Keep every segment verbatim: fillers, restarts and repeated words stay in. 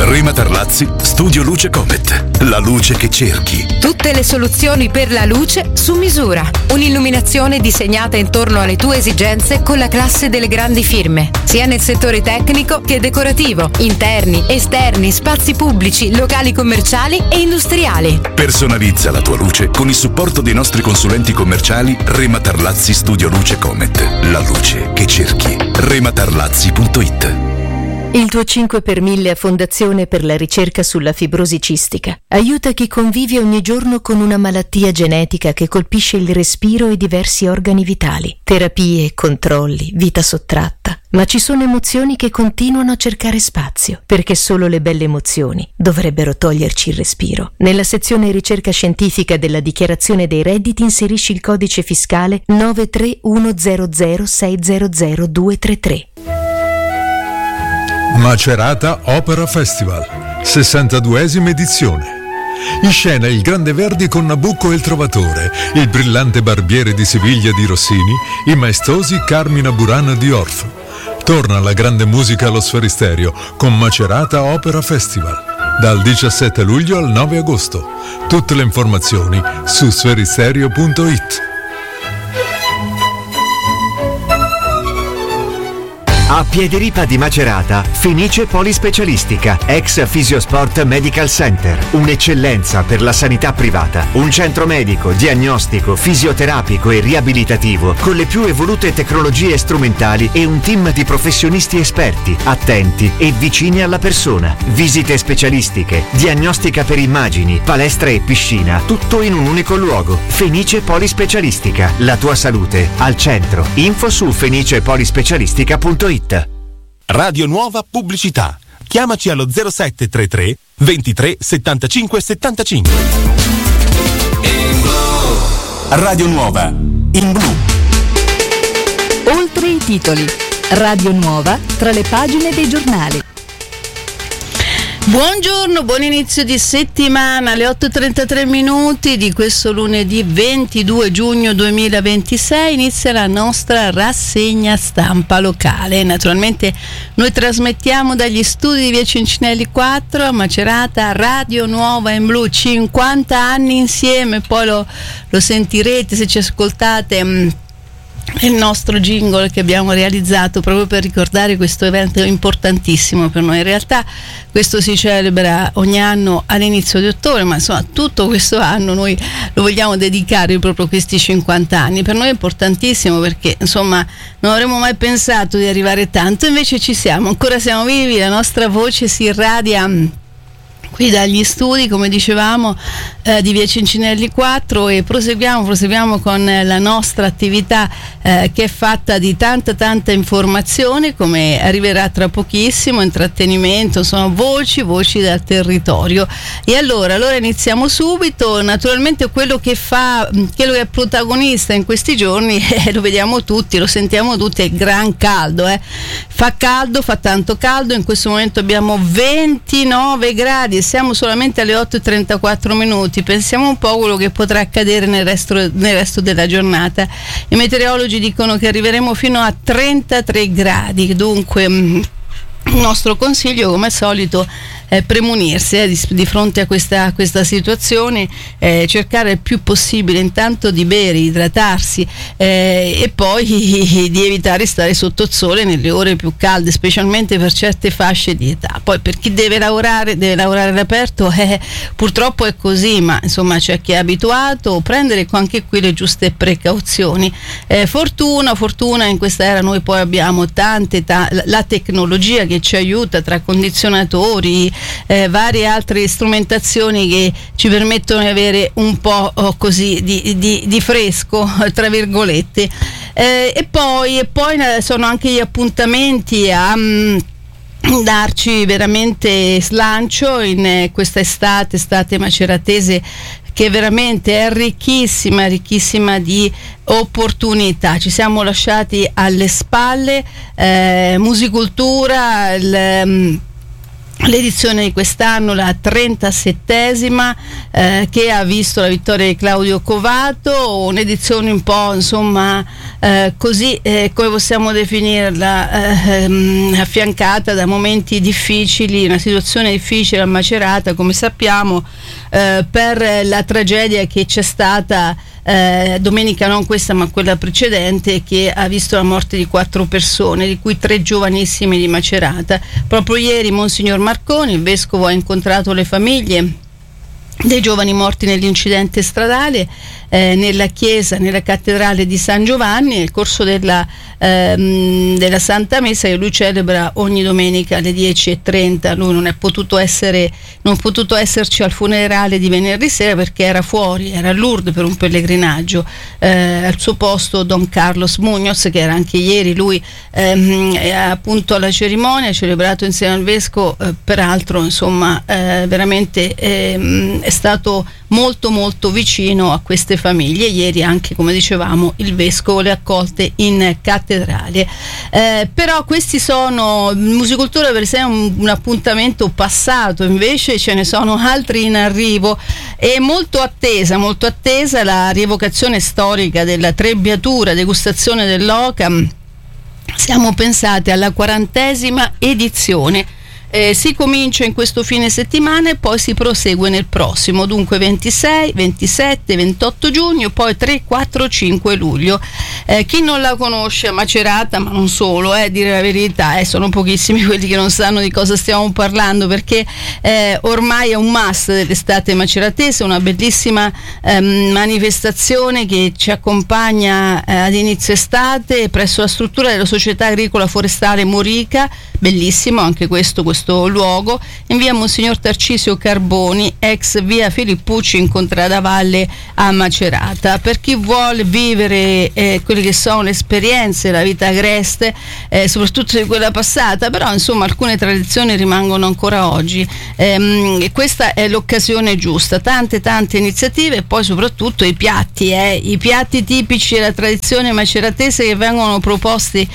Rema Tarlazzi, Studio Luce Comet. La luce che cerchi. Tutte le soluzioni per la luce su misura. Un'illuminazione disegnata intorno alle tue esigenze con la classe delle grandi firme, sia nel settore tecnico che decorativo, interni, esterni, spazi pubblici, locali commerciali e industriali. Personalizza la tua luce con il supporto dei nostri consulenti commerciali Rema Tarlazzi Studio Luce Comet. La luce che cerchi. rema tarlazzi punto it. Il tuo cinque per mille a Fondazione per la ricerca sulla fibrosi cistica aiuta chi convive ogni giorno con una malattia genetica che colpisce il respiro e diversi organi vitali. Terapie, controlli, vita sottratta. Ma ci sono emozioni che continuano a cercare spazio, perché solo le belle emozioni dovrebbero toglierci il respiro. Nella sezione ricerca scientifica della dichiarazione dei redditi inserisci il codice fiscale nove tre uno zero zero sei zero zero due tre tre. Macerata Opera Festival, sessantaduesima edizione. In scena il Grande Verdi con Nabucco e il Trovatore, il brillante Barbiere di Siviglia di Rossini, i maestosi Carmina Burana di Orff. Torna la grande musica allo Sferisterio con Macerata Opera Festival, dal diciassette luglio al nove agosto. Tutte le informazioni su sferisterio punto it. A Piediripa di Macerata, Fenice Polispecialistica, ex Fisiosport Medical Center, un'eccellenza per la sanità privata, un centro medico, diagnostico, fisioterapico e riabilitativo con le più evolute tecnologie strumentali e un team di professionisti esperti, attenti e vicini alla persona. Visite specialistiche, diagnostica per immagini, palestra e piscina, tutto in un unico luogo. Fenice Polispecialistica, la tua salute al centro. Info su fenice polispecialistica punto it. Radio Nuova Pubblicità. Chiamaci allo zero sette tre tre ventitré settantacinque settantacinque. Radio Nuova in blu. Oltre i titoli. Radio Nuova tra le pagine dei giornali. Buongiorno, buon inizio di settimana, alle otto e trentatré minuti di questo lunedì ventidue giugno duemilaventisei inizia la nostra rassegna stampa locale. Naturalmente noi trasmettiamo dagli studi di via Cincinelli quattro a Macerata, Radio Nuova in blu, cinquanta anni insieme, poi lo, lo sentirete se ci ascoltate. Mh, il nostro jingle che abbiamo realizzato proprio per ricordare questo evento importantissimo per noi. In realtà questo si celebra ogni anno all'inizio di ottobre, ma insomma tutto questo anno noi lo vogliamo dedicare proprio a questi cinquanta anni. Per noi è importantissimo perché insomma non avremmo mai pensato di arrivare tanto, invece ci siamo, ancora siamo vivi, la nostra voce si irradia qui dagli studi, come dicevamo, eh, di via Cincinelli quattro, e proseguiamo, proseguiamo con eh, la nostra attività eh, che è fatta di tanta tanta informazione, come arriverà tra pochissimo, intrattenimento, insomma voci, voci dal territorio. E allora, allora iniziamo subito. Naturalmente quello che fa, quello che è protagonista in questi giorni, eh, lo vediamo tutti, lo sentiamo tutti, è il gran caldo, eh. Fa caldo, fa tanto caldo, in questo momento abbiamo ventinove gradi, siamo solamente alle otto e trentaquattro minuti. Pensiamo un po' a quello che potrà accadere nel resto, nel resto della giornata. I meteorologi dicono che arriveremo fino a trentatré gradi, dunque il nostro consiglio come al solito è premunirsi eh, di, di fronte a questa, a questa situazione, eh, cercare il più possibile intanto di bere, idratarsi eh, e poi di evitare di stare sotto il sole nelle ore più calde, specialmente per certe fasce di età. Poi per chi deve lavorare, deve lavorare all'aperto, eh, purtroppo è così, ma insomma c'è chi è abituato, prendere anche qui le giuste precauzioni. Eh, fortuna, fortuna in questa era noi poi abbiamo tante, ta- la tecnologia che ci aiuta, tra condizionatori, Eh, varie altre strumentazioni che ci permettono di avere un po' oh, così di, di, di fresco, tra virgolette, eh, e poi, e poi sono anche gli appuntamenti a mh, darci veramente slancio in eh, questa estate, estate maceratese, che veramente è ricchissima, ricchissima di opportunità. Ci siamo lasciati alle spalle eh, musicultura, il, l'edizione di quest'anno, la trentasettesima, eh, che ha visto la vittoria di Claudio Covato, un'edizione un po' insomma eh, così eh, come possiamo definirla, eh, ehm, affiancata da momenti difficili, una situazione difficile a Macerata, come sappiamo, eh, per la tragedia che c'è stata Eh, domenica, non questa ma quella precedente, che ha visto la morte di quattro persone, di cui tre giovanissimi di Macerata. Proprio ieri Monsignor Marconi, il vescovo, ha incontrato le famiglie dei giovani morti nell'incidente stradale eh, nella chiesa, nella cattedrale di San Giovanni, nel corso della, ehm, della Santa Messa che lui celebra ogni domenica alle dieci e trenta. Lui non è potuto essere non è potuto esserci al funerale di venerdì sera perché era fuori, era a Lourdes per un pellegrinaggio. Eh, al suo posto Don Carlos Muñoz, che era anche ieri lui ehm, appunto alla cerimonia, celebrato insieme al vescovo, eh, peraltro insomma eh, veramente ehm, è stato molto molto vicino a queste famiglie. Ieri anche, come dicevamo, il vescovo le ha accolte in cattedrale. Eh, però questi sono Musicultura per sé è un, un appuntamento passato, invece ce ne sono altri in arrivo e molto attesa, molto attesa la rievocazione storica della Trebbiatura, degustazione dell'Ocam. Siamo pensati alla quarantesima edizione. Eh, si comincia in questo fine settimana e poi si prosegue nel prossimo, dunque ventisei, ventisette, ventotto giugno, poi tre, quattro, cinque luglio. Eh, chi non la conosce a Macerata, ma non solo, eh, dire la verità, eh, sono pochissimi quelli che non sanno di cosa stiamo parlando, perché eh, ormai è un must dell'estate maceratese, una bellissima ehm, manifestazione che ci accompagna eh, ad inizio estate presso la struttura della Società Agricola Forestale Morica. Bellissimo anche questo, questo luogo, in via Monsignor Tarcisio Carboni, ex via Filippucci in Contrada Valle a Macerata. Per chi vuole vivere eh, quelle che sono le esperienze, la vita agreste, eh, soprattutto di quella passata, però insomma alcune tradizioni rimangono ancora oggi, ehm, e questa è l'occasione giusta. Tante tante iniziative e poi soprattutto i piatti, eh, i piatti tipici della tradizione maceratese che vengono proposti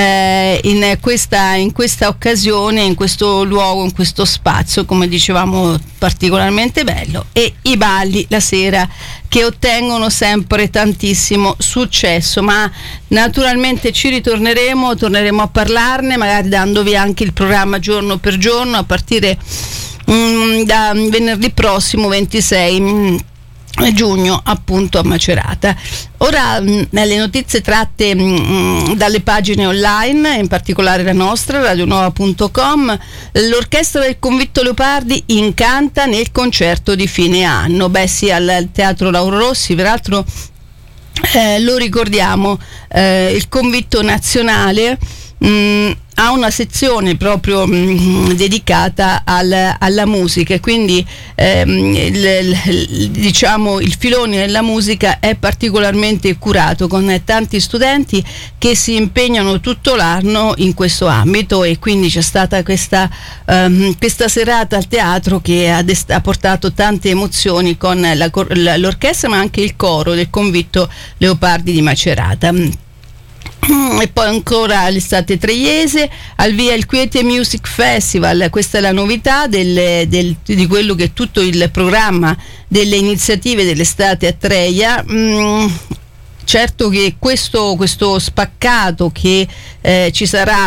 eh, in questa in questa questa occasione, in questo luogo, in questo spazio, come dicevamo, particolarmente bello, e i balli la sera che ottengono sempre tantissimo successo. Ma naturalmente ci ritorneremo, torneremo a parlarne, magari dandovi anche il programma giorno per giorno a partire mm, da venerdì prossimo ventisei giugno, appunto a Macerata. Ora nelle notizie tratte mh, dalle pagine online, in particolare la nostra, radionuova punto com, l'orchestra del Convitto Leopardi incanta nel concerto di fine anno. Beh sì, al Teatro Lauro Rossi, peraltro eh, lo ricordiamo, eh, il Convitto Nazionale mh, ha una sezione proprio mh, dedicata al, alla musica, e quindi ehm, il, il, diciamo il filone della musica è particolarmente curato, con tanti studenti che si impegnano tutto l'anno in questo ambito, e quindi c'è stata questa, um, questa serata al teatro che ha, dest- ha portato tante emozioni con la, la, l'orchestra, ma anche il coro del Convitto Leopardi di Macerata. E poi ancora l'estate treiese, al via il Quiete Music Festival. Questa è la novità del, del, di quello che è tutto il programma delle iniziative dell'estate a Treia. Mm, certo che questo, questo spaccato che eh, ci sarà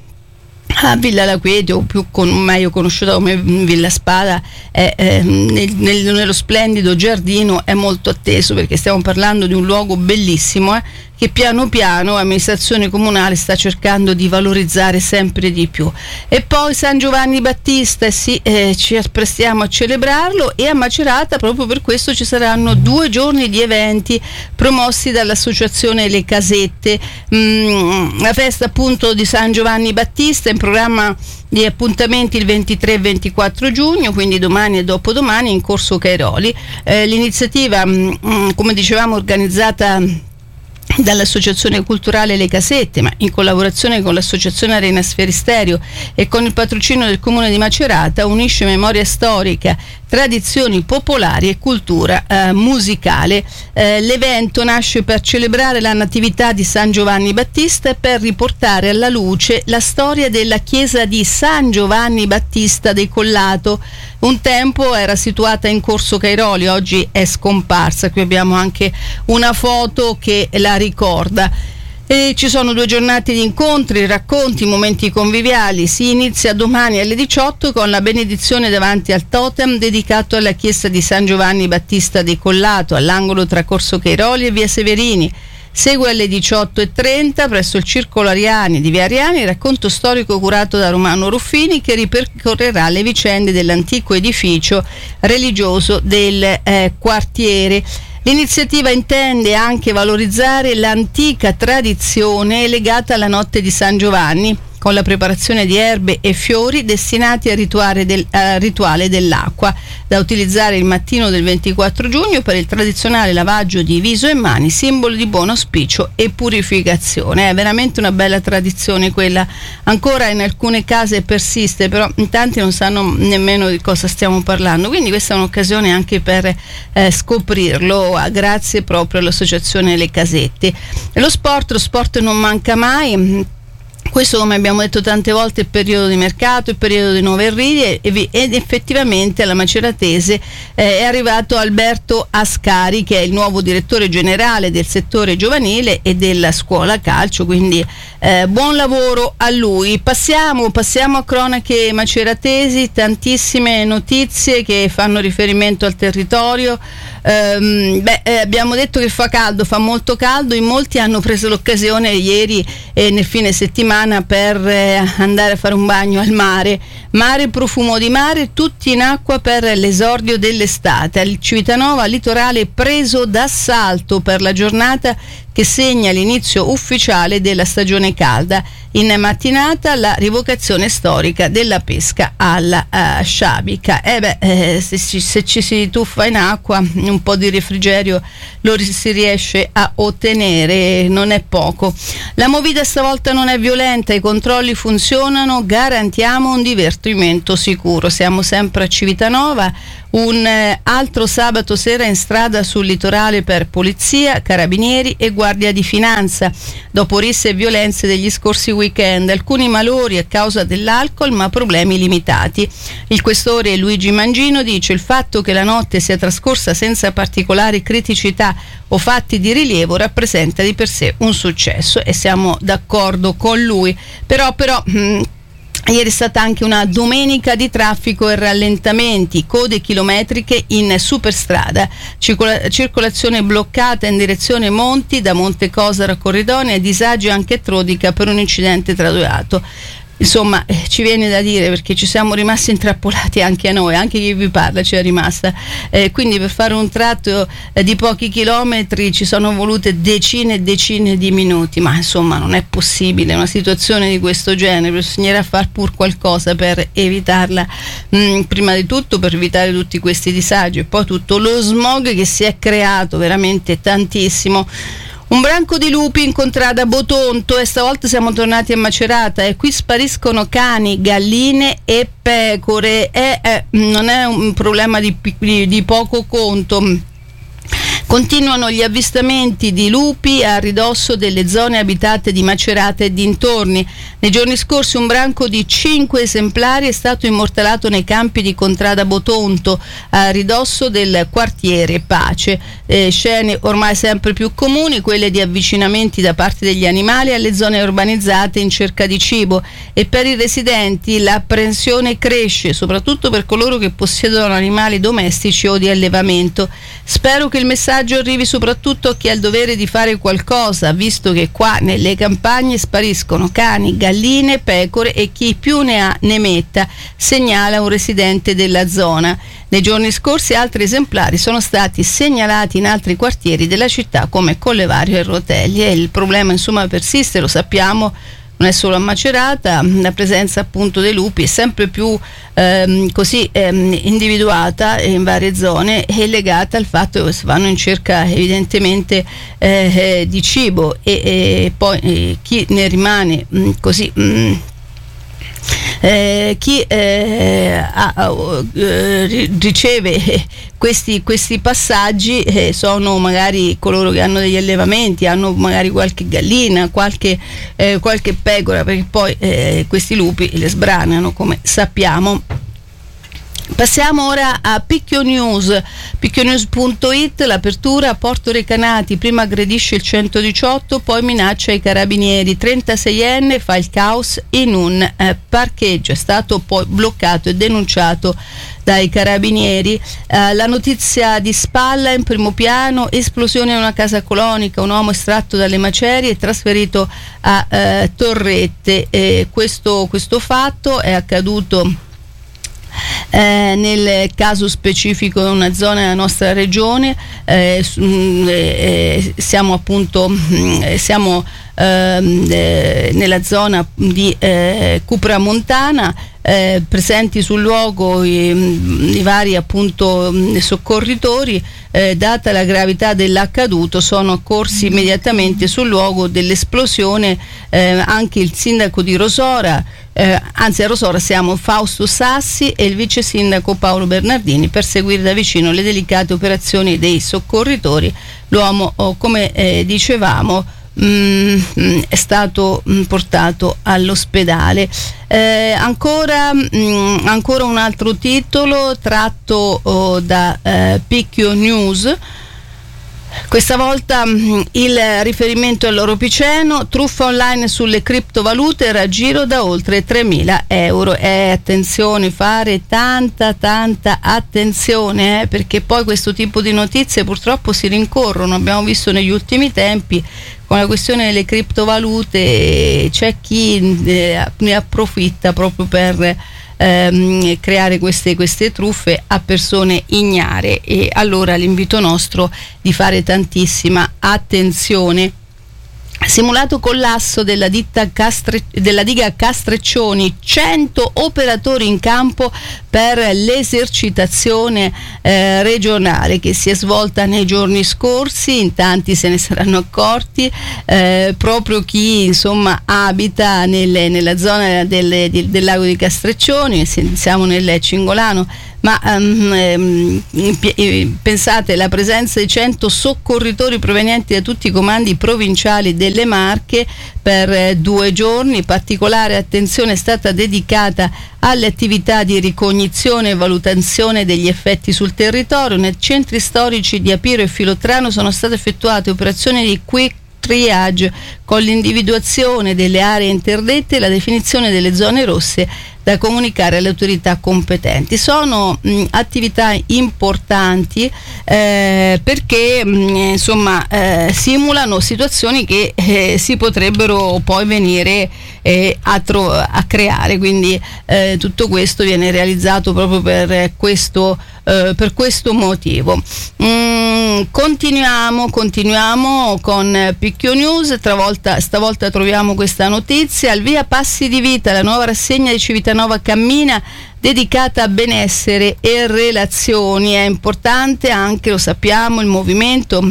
a Villa La Quiete, o più con, meglio conosciuta come Villa Spada, è, eh, nel, nel, nello splendido giardino, è molto atteso, perché stiamo parlando di un luogo bellissimo, eh, che piano piano l'amministrazione comunale sta cercando di valorizzare sempre di più. E poi San Giovanni Battista, sì, eh, ci apprestiamo a celebrarlo, e a Macerata proprio per questo ci saranno due giorni di eventi promossi dall'associazione Le Casette. Mm, la festa appunto di San Giovanni Battista, in programma di appuntamenti il ventitré e ventiquattro giugno, quindi domani e dopodomani, in Corso Cairoli. Eh, l'iniziativa, mm, come dicevamo, organizzata dall'Associazione Culturale Le Casette, ma in collaborazione con l'Associazione Arena Sferisterio e con il patrocinio del Comune di Macerata, unisce memoria storica, tradizioni popolari e cultura eh, musicale. Eh, l'evento nasce per celebrare la natività di San Giovanni Battista e per riportare alla luce la storia della chiesa di San Giovanni Battista dei Collato. Un tempo era situata in Corso Cairoli, oggi è scomparsa. Qui abbiamo anche una foto che la ricorda. E ci sono due giornate di incontri, racconti, momenti conviviali. Si inizia domani alle diciotto con la benedizione davanti al totem dedicato alla chiesa di San Giovanni Battista dei Collato, all'angolo tra Corso Cairoli e via Severini. Segue alle diciotto e trenta presso il Circolo Ariani di via Ariani il racconto storico curato da Romano Ruffini, che ripercorrerà le vicende dell'antico edificio religioso del eh, quartiere. L'iniziativa intende anche valorizzare l'antica tradizione legata alla notte di San Giovanni, con la preparazione di erbe e fiori destinati al rituale, del, al rituale dell'acqua, da utilizzare il mattino del ventiquattro giugno per il tradizionale lavaggio di viso e mani, simbolo di buon auspicio e purificazione. È veramente una bella tradizione quella, ancora in alcune case persiste, però in tanti non sanno nemmeno di cosa stiamo parlando, quindi questa è un'occasione anche per eh, scoprirlo, grazie proprio all'associazione Le Casette. E lo sport, lo sport non manca mai. Questo, come abbiamo detto tante volte, è periodo di mercato, è periodo di nuove arrivi, ed effettivamente alla Maceratese eh, è arrivato Alberto Ascari, che è il nuovo direttore generale del settore giovanile e della scuola calcio, quindi eh, buon lavoro a lui. Passiamo, passiamo a cronache maceratesi, tantissime notizie che fanno riferimento al territorio. Um, beh, eh, abbiamo detto che fa caldo, fa molto caldo, in molti hanno preso l'occasione ieri e nel fine settimana per eh, andare a fare un bagno al mare. Mare, profumo di mare, tutti in acqua per l'esordio dell'estate. Al Civitanova litorale preso d'assalto per la giornata che segna l'inizio ufficiale della stagione calda. In mattinata la rivocazione storica della pesca alla uh, sciabica. Eh beh, eh, se, ci, se ci si tuffa in acqua un po' di refrigerio lo si riesce a ottenere, non è poco. La movida stavolta non è violenta, i controlli funzionano, garantiamo un divertimento sicuro. Siamo sempre a Civitanova. Un eh, altro sabato sera in strada sul litorale per polizia, carabinieri e guardia di finanza, dopo risse e violenze degli scorsi weekend. Alcuni malori a causa dell'alcol, ma problemi limitati. Il questore Luigi Mangino dice: il fatto che la notte sia trascorsa senza particolari criticità o fatti di rilievo rappresenta di per sé un successo, e siamo d'accordo con lui. Però però mh, ieri è stata anche una domenica di traffico e rallentamenti, code chilometriche in superstrada, circola- circolazione bloccata in direzione Monti da Monte Cosaro a Corridonia e disagio anche a Trodica per un incidente tra due auto. Insomma, eh, ci viene da dire, perché ci siamo rimasti intrappolati anche a noi, anche chi vi parla ci è rimasta, eh, quindi per fare un tratto eh, di pochi chilometri ci sono volute decine e decine di minuti, ma insomma non è possibile una situazione di questo genere, bisognerà far pur qualcosa per evitarla, mh, prima di tutto per evitare tutti questi disagi e poi tutto lo smog che si è creato veramente tantissimo. Un branco di lupi in contrada Botonto, e stavolta siamo tornati a Macerata e qui spariscono cani, galline e pecore. E eh, non è un problema di, di, di poco conto. Continuano gli avvistamenti di lupi a ridosso delle zone abitate di Macerata e dintorni. Nei giorni scorsi un branco di cinque esemplari è stato immortalato nei campi di Contrada Botonto, a ridosso del quartiere Pace. Eh, scene ormai sempre più comuni, quelle di avvicinamenti da parte degli animali alle zone urbanizzate in cerca di cibo, e per i residenti l'apprensione cresce, soprattutto per coloro che possiedono animali domestici o di allevamento. Spero che il messaggio arrivi soprattutto a chi ha il dovere di fare qualcosa, visto che qua nelle campagne spariscono cani, galline, pecore e chi più ne ha ne metta, segnala un residente della zona. Nei giorni scorsi altri esemplari sono stati segnalati in altri quartieri della città come Collevario e Rotelli, e il problema insomma persiste, lo sappiamo. Non è solo a Macerata, la presenza appunto dei lupi è sempre più ehm, così ehm, individuata in varie zone, e legata al fatto che vanno in cerca evidentemente eh, di cibo, e, e poi eh, chi ne rimane mh, così mh, Eh, chi eh, ha, eh, riceve questi, questi passaggi eh, sono magari coloro che hanno degli allevamenti, hanno magari qualche gallina, qualche, eh, qualche pecora, perché poi eh, questi lupi le sbranano, come sappiamo. Passiamo ora a Picchio News, picchionews punto it. L'apertura a Porto Recanati, prima aggredisce il centodiciotto, poi minaccia i carabinieri. trentaseienne fa il caos in un eh, parcheggio, è stato poi bloccato e denunciato dai carabinieri. Eh, la notizia di spalla in primo piano: esplosione in una casa colonica, un uomo estratto dalle macerie e trasferito a eh, Torrette. Eh, questo, questo fatto è accaduto Eh, nel caso specifico in una zona della nostra regione. eh, eh, siamo appunto eh, siamo ehm, eh, nella zona di eh, Cupra Montana. Eh, presenti sul luogo i, i vari appunto soccorritori. Eh, data la gravità dell'accaduto, sono accorsi immediatamente sul luogo dell'esplosione eh, anche il sindaco di Rosora, eh, anzi a Rosora siamo Fausto Sassi e il vice sindaco Paolo Bernardini, per seguire da vicino le delicate operazioni dei soccorritori. L'uomo, oh, come eh, dicevamo, Mm, è stato mm, portato all'ospedale. Eh, ancora, mm, ancora un altro titolo tratto oh, da eh, Picchio News. Questa volta mh, il riferimento all'Oropiceno, truffa online sulle criptovalute, raggiro da oltre tremila euro. E eh, attenzione, fare tanta tanta attenzione, eh, perché poi questo tipo di notizie purtroppo si rincorrono. Abbiamo visto negli ultimi tempi con la questione delle criptovalute, c'è chi eh, ne approfitta proprio per Ehm, creare queste, queste truffe a persone ignare, e allora l'invito nostro di fare tantissima attenzione. Simulato collasso della, ditta Castre, della diga Castreccioni, cento operatori in campo per l'esercitazione eh, regionale che si è svolta nei giorni scorsi. In tanti se ne saranno accorti, eh, proprio chi insomma abita nelle, nella zona del, del, del lago di Castreccioni. Siamo nel Cingolano, ma um, um, pensate, la presenza di cento soccorritori provenienti da tutti i comandi provinciali delle Marche per eh, due giorni. Particolare attenzione è stata dedicata alle attività di ricognizione e valutazione degli effetti sul territorio. Nei centri storici di Apiro e Filottrano sono state effettuate operazioni di quick triage con l'individuazione delle aree interdette e la definizione delle zone rosse da comunicare alle autorità competenti. Sono mh, attività importanti eh, perché mh, insomma eh, simulano situazioni che eh, si potrebbero poi venire eh, a, tro- a creare, quindi eh, tutto questo viene realizzato proprio per questo, eh, per questo motivo. Mm, continuiamo, continuiamo con Picchio News. Travolta, stavolta troviamo questa notizia: al via Passi di Vita, la nuova rassegna di Civitanova Cammina dedicata a benessere e relazioni. È importante anche, lo sappiamo, il movimento.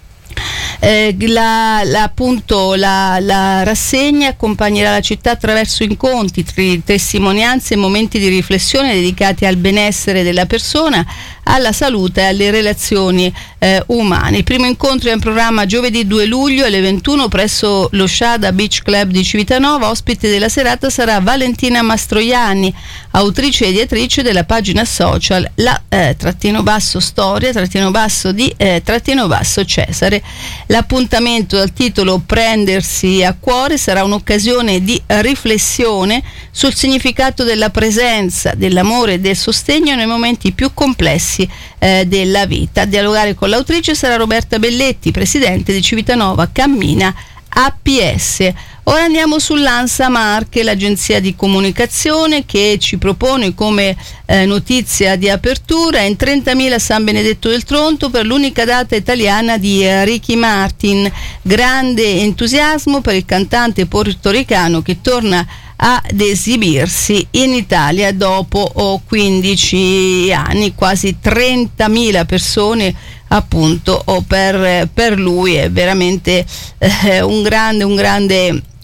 Eh, la, la, appunto la, la rassegna accompagnerà la città attraverso incontri, tri, testimonianze e momenti di riflessione dedicati al benessere della persona, alla salute e alle relazioni eh, umane. Il primo incontro è in programma giovedì due luglio alle ventuno presso lo Shada Beach Club di Civitanova. Ospite della serata sarà Valentina Mastroianni, autrice e editrice della pagina social la eh, trattino basso storia trattino basso di eh, trattino basso Cesare. L'appuntamento dal titolo Prendersi a cuore sarà un'occasione di riflessione sul significato della presenza, dell'amore e del sostegno nei momenti più complessi eh, della vita. A dialogare con l'autrice sarà Roberta Belletti, presidente di Civitanova Cammina A P S. Ora andiamo sull'ANSA Marche, l'agenzia di comunicazione, che ci propone come eh, notizia di apertura: in trentamila San Benedetto del Tronto per l'unica data italiana di eh, Ricky Martin. Grande entusiasmo per il cantante portoricano che torna ad esibirsi in Italia dopo oh, quindici anni. Quasi trentamila persone appunto oh, per, per lui. È veramente eh, un grande un grande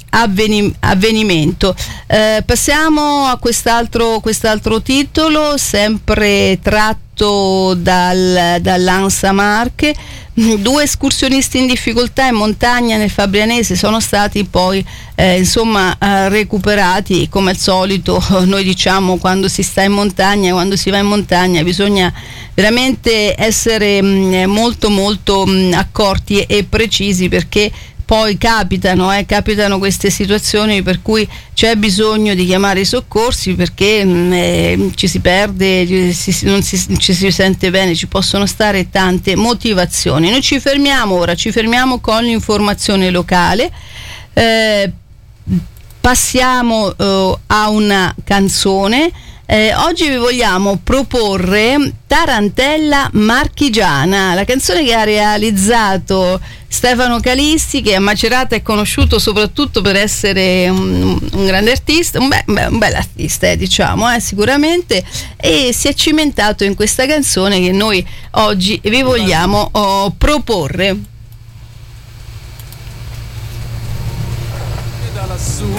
avveni- avvenimento. Eh, passiamo a quest'altro, quest'altro titolo, sempre tratto dal, dall'Ansa Marche. Due escursionisti in difficoltà in montagna nel Fabrianese sono stati poi eh, insomma eh, recuperati. Come al solito noi diciamo, quando si sta in montagna, quando si va in montagna bisogna veramente essere mh, molto molto mh, accorti e precisi, perché poi capitano, eh, capitano queste situazioni per cui c'è bisogno di chiamare i soccorsi, perché mh, eh, ci si perde, ci si, non si, ci si sente bene, ci possono stare tante motivazioni. Noi ci fermiamo ora, ci fermiamo con l'informazione locale, eh, passiamo eh, a una canzone. Eh, oggi vi vogliamo proporre Tarantella Marchigiana, la canzone che ha realizzato Stefano Calisti, che a Macerata è conosciuto soprattutto per essere un, un grande artista, un, be- un bel artista eh, diciamo eh, sicuramente, e si è cimentato in questa canzone che noi oggi vi vogliamo oh, proporre.